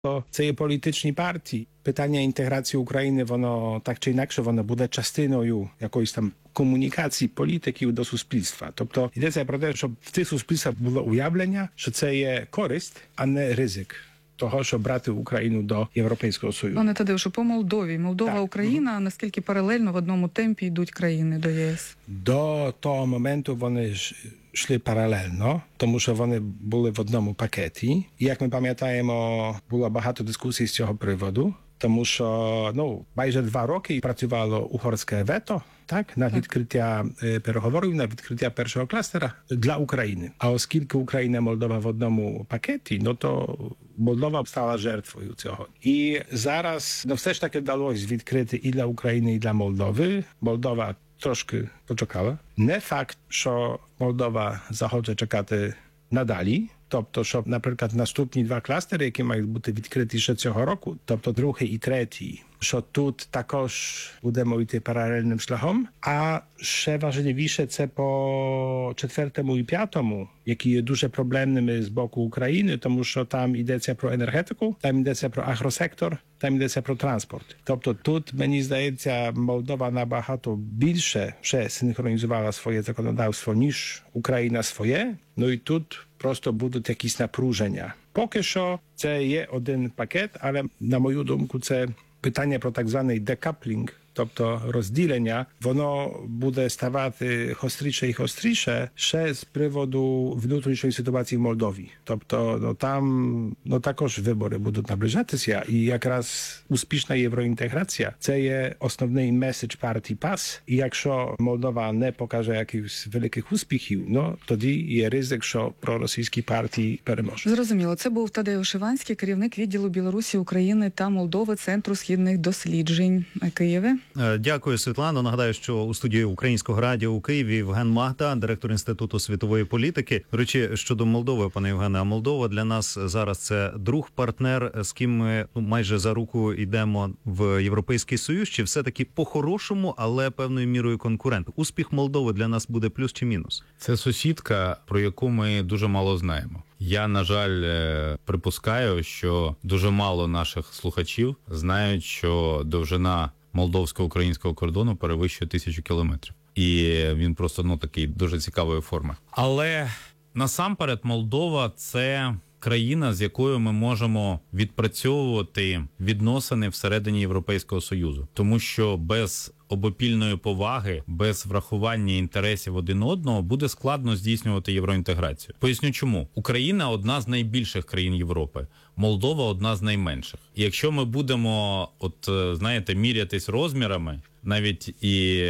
То це є політичні партії. Питання інтеграції України, воно так чи інакше, воно буде частиною якоїсь там комунікації політиків до суспільства. Тобто йдеться про те, щоб в цих суспільствах було уявлення, що це є користь, а не ризик того, щоб брати Україну до Європейського Союзу. Пане Тадеушу, по Молдові. Молдова, Україна, наскільки паралельно в одному темпі йдуть країни до ЄС? До того моменту вони йшли паралельно, тому що вони були в одному пакеті. І, як ми пам'ятаємо, було багато дискусій з цього приводу, тому що майже 2 роки працювало угорське вето, так, на відкриття переговорів, на відкриття першого кластера для України. А оскільки Україна і Молдова в одному пакеті, то Молдова стала жертвою цього. І зараз все ж таки вдалося відкрити і для України, і для Молдови. Молдова трошки почекала. Не факт, що Молдова захоче чекати надалі. Тобто, щоб, наприклад, наступні 2 кластери, які мають бути відкриті ще цього року, тобто другий і третій, що тут також будемо йти паралельним шляхом. А ще важливіше це по 4-му і 5-му, які є дуже проблемними з боку України, тому що там йдеться про енергетику, там йдеться про агросектор, там йдеться про транспорт. Тобто тут, мені здається, Молдова набагато більше ще синхронізувала своє законодавство, ніж Україна своє. І тут просто будуть якісь напруження. Поки що це є один пакет, але, на мою думку, це питання про так званий декаплінг, тобто розділення, воно буде ставати гостріше і гостріше ще з приводу внутрішньої ситуації в Молдові. Тобто там також вибори будуть наближатися, і якраз успішна євроінтеграція – це є основний меседж партії ПАС. І якщо Молдова не покаже якихось великих успіхів, тоді є ризик, що проросійські партії переможуть. Зрозуміло. Це був Тадеуш Іванський, керівник відділу Білорусі, України та Молдови Центру східних досліджень Києві. Дякую, Світлано. Нагадаю, що у студії Українського радіо у Києві Євген Магда, директор Інституту світової політики. До речі, щодо Молдови, пане Євгене, а Молдова для нас зараз це друг-партнер, з ким ми майже за руку йдемо в Європейський Союз, чи все-таки по-хорошому, але певною мірою конкурент? Успіх Молдови для нас буде плюс чи мінус? Це сусідка, про яку ми дуже мало знаємо. Я, на жаль, припускаю, що дуже мало наших слухачів знають, що довжина молдовсько-українського кордону перевищує 1000 кілометрів. І він просто, такий дуже цікавої форми. Але насамперед Молдова – це країна, з якою ми можемо відпрацьовувати відносини всередині Європейського Союзу. Тому що без обопільної поваги, без врахування інтересів один одного буде складно здійснювати євроінтеграцію. Поясню чому. Україна – одна з найбільших країн Європи, Молдова – одна з найменших. І якщо ми будемо, мірятись розмірами, навіть і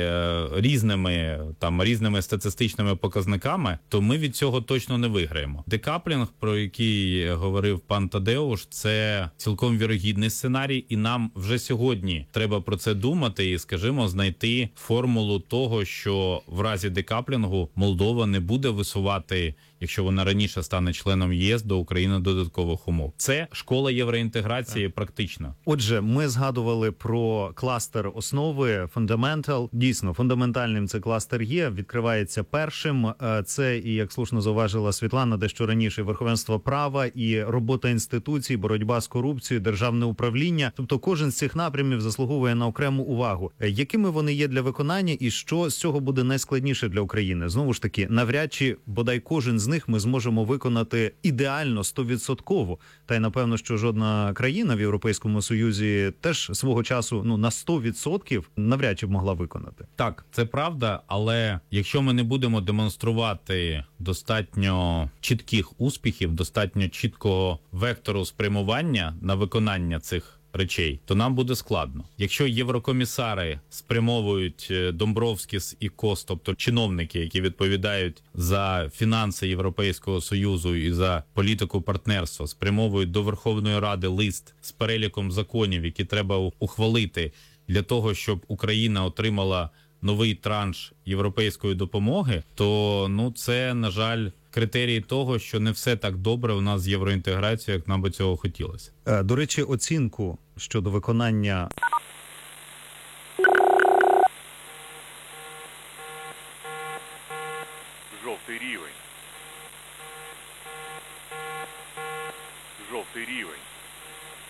різними статистичними показниками, то ми від цього точно не виграємо. Декаплінг, про який говорив пан Тадеуш, це цілком вірогідний сценарій, і нам вже сьогодні треба про це думати і, скажімо, знайти формулу того, що в разі декаплінгу Молдова не буде висувати, якщо вона раніше стане членом ЄС, до України додаткових умов. Це школа євроінтеграції практична. Отже, ми згадували про кластер основи, Fundamental. Дійсно, фундаментальним цей кластер є, відкривається першим. Це, і як слушно зауважила Світлана, дещо раніше, верховенство права і робота інституцій, боротьба з корупцією, державне управління. Тобто кожен з цих напрямів заслуговує на окрему увагу. Якими вони є для виконання і що з цього буде найскладніше для України? Знову ж таки, навряд чи, бодай кожен з них ми зможемо виконати ідеально, 100%. Та й напевно, що жодна країна в Європейському Союзі теж свого часу на 100% навряд чи б могла виконати. Так, це правда, але якщо ми не будемо демонструвати достатньо чітких успіхів, достатньо чіткого вектору спрямування на виконання цих речей, то нам буде складно. Якщо єврокомісари спрямовують Домбровскіс і Кос, тобто чиновники, які відповідають за фінанси Європейського Союзу і за політику партнерства, спрямовують до Верховної Ради лист з переліком законів, які треба ухвалити для того, щоб Україна отримала новий транш європейської допомоги, то це, на жаль, критерії того, що не все так добре у нас з євроінтеграцією, як нам би цього хотілося. До речі, оцінку щодо виконання